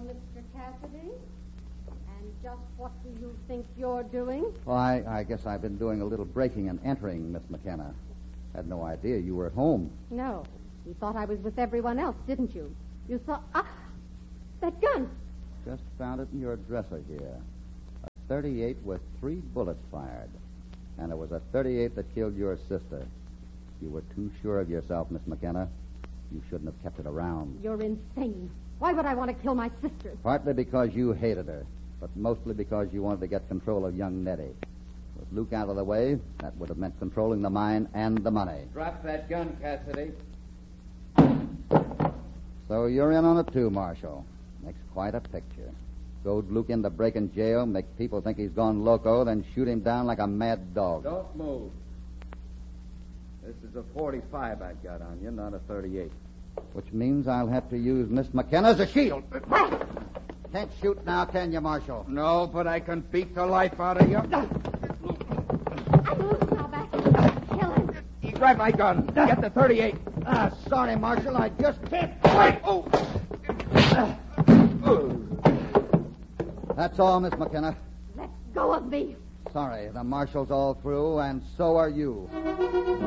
Mr. Cassidy. And just what do you think you're doing? Well, I guess I've been doing a little breaking and entering, Miss McKenna. Had no idea you were at home. No. You thought I was with everyone else, didn't you? You saw... that gun. Just found it in your dresser here. A .38 with 3 bullets fired. And it was a .38 that killed your sister. You were too sure of yourself, Miss McKenna. You shouldn't have kept it around. You're insane. Why would I want to kill my sister? Partly because you hated her, but mostly because you wanted to get control of young Nettie. With Luke out of the way, that would have meant controlling the mine and the money. Drop that gun, Cassidy. So you're in on it too, Marshal. Makes quite a picture. Goad Luke into breaking jail, make people think he's gone loco, then shoot him down like a mad dog. Don't move. This is a .45 I've got on you, not a .38. Which means I'll have to use Miss McKenna as a shield. Can't shoot now, can you, Marshal? No, but I can beat the life out of you. I'm loose now, back. Kill him. You grab my gun. Get the .38. Sorry, Marshal, I just can't. Wait! Oh! That's all, Miss McKenna. Let go of me. Sorry, the Marshal's all through, and so are you.